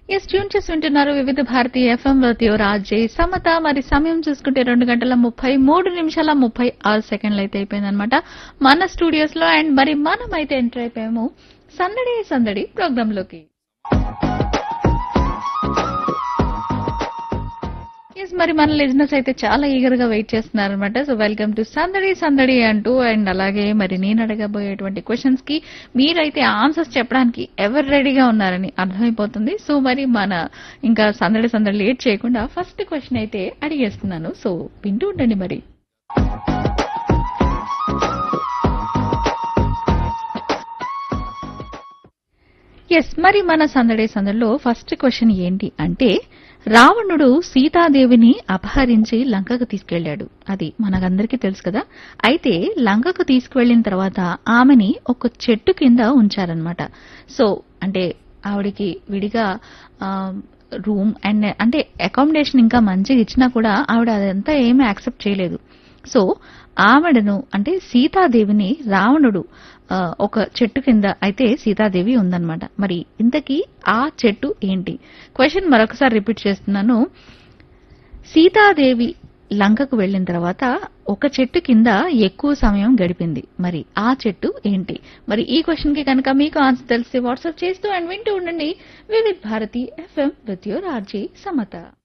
Yes tune చేసి వింటున్నారు వివిధ భారతి ఎఫ్ఎం రాజే సమత. మరి సమయం చూసుకుంటే 2 గంటల 33 నిమిషాల 36 సెకండ్లు అయితే అయిపోయిందనమాట మన స్టూడియోస్ లో. అండ్ మరి మనం అయితే ఎంటర్ అయిపోయాము సందడి సందడి ప్రోగ్రామ్ లోకి. ఎస్ మరి మన లిజనర్స్ అయితే చాలా ఈగర్ గా వెయిట్ చేస్తున్నారు అనమాట. సో వెల్కమ్ టు సందడి సందడి అంటూ. అండ్ అలాగే మరి నేను అడగబోయేటువంటి క్వశ్చన్స్ కి మీరైతే ఆన్సర్స్ చెప్పడానికి ఎవరు రెడీగా ఉన్నారని అర్థమైపోతుంది. సో మరి మన ఇంకా సందడి సందడి లేట్ చేయకుండా ఫస్ట్ క్వశ్చన్ అయితే అడిగేస్తున్నాను. సో వింటూ ఉండండి మరి. ఎస్ మరి మన సందడి సందడిలో ఫస్ట్ క్వశ్చన్ ఏంటి అంటే, రావణుడు సీతాదేవిని అపహరించి లంకకు తీసుకెళ్లాడు. అది మనకందరికీ తెలుసు కదా. అయితే లంకకు తీసుకువెళ్లిన తర్వాత ఆమెని ఒక చెట్టు కింద ఉంచారనమాట. సో అంటే ఆవిడికి విడిగా రూమ్ అండ్ అంటే అకామిడేషన్ ఇంకా మంచిగా ఇచ్చినా కూడా ఆవిడ అదంతా ఏమీ యాక్సెప్ట్ చేయలేదు. సో ఆవిడను అంటే సీతాదేవిని రావణుడు ఒక చెట్టు కింద అయితే సీతాదేవి ఉందన్నమాట. మరి ఇంతకీ ఆ చెట్టు ఏంటి? క్వశ్చన్ మరొకసారి రిపీట్ చేస్తున్నాను. సీతాదేవి లంకకు వెళ్లిన తర్వాత ఒక చెట్టు కింద ఎక్కువ సమయం గడిపింది. మరి ఆ చెట్టు ఏంటి? మరి ఈ క్వశ్చన్ కి కనుక మీకు ఆన్సర్ తెలిస్తే వాట్సాప్ చేస్తూ అండ్ వింటూ ఉండండి వివిధ Bharati FM with your RJ Samata.